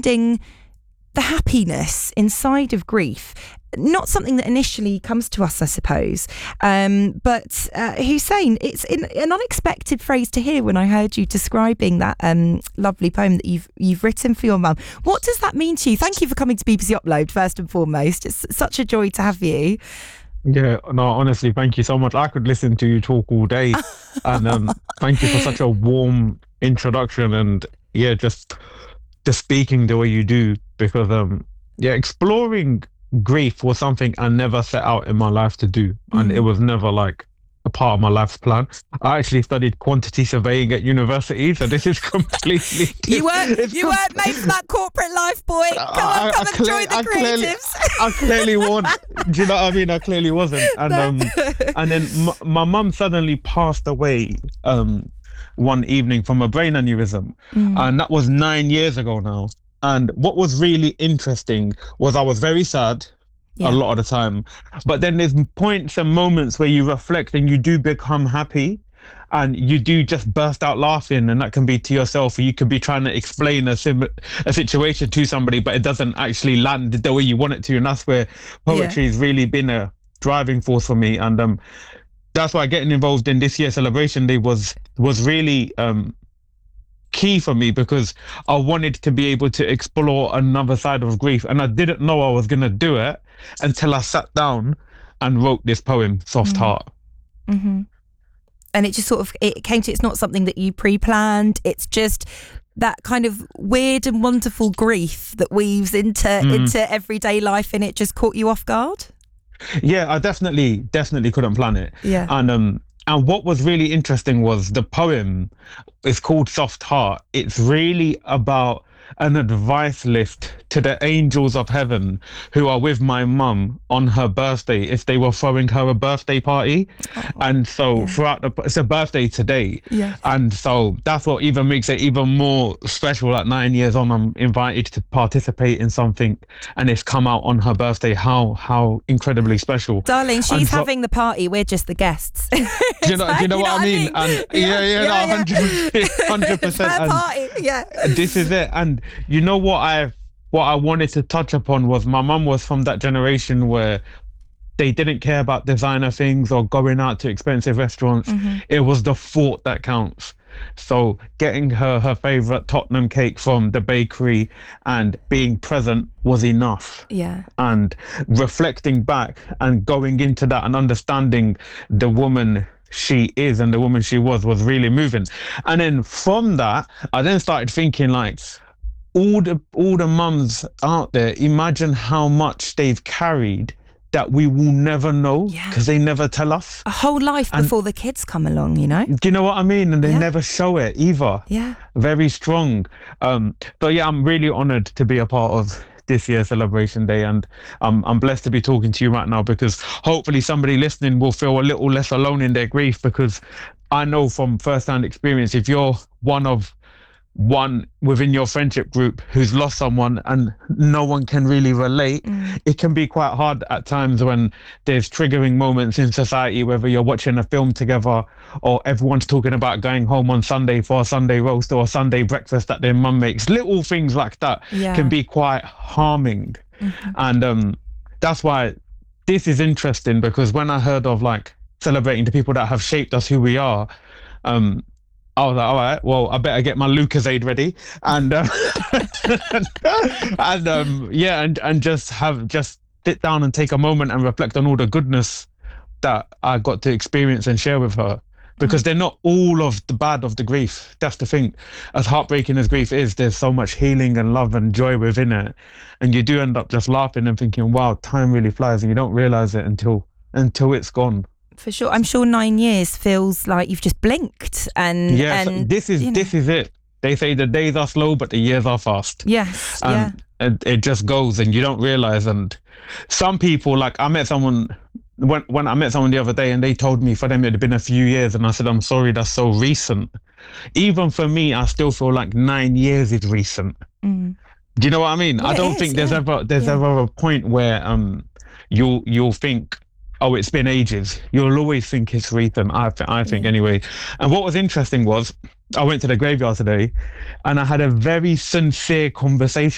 finding the happiness inside of grief. Not something that initially comes to us, I suppose. But Hussein, it's an unexpected phrase to hear when I heard you describing that lovely poem that you've written for your mum. What does that mean to you? Thank you for coming to BBC Upload, first and foremost. It's such a joy to have you. Yeah, no, honestly, thank you so much. I could listen to you talk all day. And thank you for such a warm introduction, and yeah, just speaking the way you do, because exploring grief was something I never set out in my life to do, and it was never like a part of my life's plan. I actually studied quantity surveying at university, so this is completely you weren't made for that corporate life, boy. Come and join the creatives. I clearly wasn't. Do you know what I mean? I clearly wasn't. And and then my mum suddenly passed away one evening from a brain aneurysm, and that was 9 years ago now. And what was really interesting was I was very sad a lot of the time, but then there's points and moments where you reflect and you do become happy, and you do just burst out laughing, and that can be to yourself, or you could be trying to explain a situation to somebody, but it doesn't actually land the way you want it to, and that's where poetry has really been a driving force for me. And that's why getting involved in this year's Celebration Day was really key for me, because I wanted to be able to explore another side of grief, and I didn't know I was going to do it until I sat down and wrote this poem, Soft Heart. And it just it came to, it's not something that you pre-planned, it's just that kind of weird and wonderful grief that weaves into everyday life, and it just caught you off guard. Yeah, I definitely couldn't plan it. Yeah. And what was really interesting was the poem is called Soft Heart. It's really about an advice list to the angels of heaven who are with my mum on her birthday if they were throwing her a birthday party. And so it's a birthday today. Yeah. And so that's what even makes it even more special. At 9 years on, I'm invited to participate in something, and it's come out on her birthday. How incredibly special. Darling, she's having the party, we're just the guests. Do you know what I mean? And 100%. Fair party, yeah. This is it. And you know what I wanted to touch upon was my mum was from that generation where they didn't care about designer things or going out to expensive restaurants. It was the thought that counts. So getting her favourite Tottenham cake from the bakery and being present was enough. Yeah. And reflecting back and going into that and understanding the woman she is and the woman she was really moving. And then from that, I then started thinking, like, all the mums out there, imagine how much they've carried that we will never know, because they never tell us. A whole life before the kids come along, you know? Do you know what I mean? And they never show it either. Yeah. Very strong. But yeah, I'm really honoured to be a part of this year's Celebration Day, and I'm blessed to be talking to you right now, because hopefully somebody listening will feel a little less alone in their grief, because I know from first-hand experience, if you're one within your friendship group who's lost someone and no one can really relate, it can be quite hard at times when there's triggering moments in society, whether you're watching a film together or everyone's talking about going home on Sunday for a Sunday roast or a Sunday breakfast that their mum makes. Little things like that can be quite harming. And that's why this is interesting, because when I heard of like celebrating the people that have shaped us who we are, I was like, all right, well, I better get my Lucozade ready, and and just sit down and take a moment and reflect on all the goodness that I got to experience and share with her, because they're not all of the bad of the grief. That's the thing. As heartbreaking as grief is, there's so much healing and love and joy within it, and you do end up just laughing and thinking, wow, time really flies, and you don't realize it until it's gone. For sure. I'm sure 9 years feels like you've just blinked. And this is it. They say the days are slow, but the years are fast. Yes. And it just goes, and you don't realize. And some people, like I met someone when I met someone the other day, and they told me for them it had been a few years, and I said, I'm sorry, that's so recent. Even for me, I still feel like 9 years is recent. Do you know what I mean? Well, I don't think there's ever a point where you'll think, oh, it's been ages. You'll always think it's recent, I think anyway. And what was interesting was, I went to the graveyard today and I had a very sincere conversation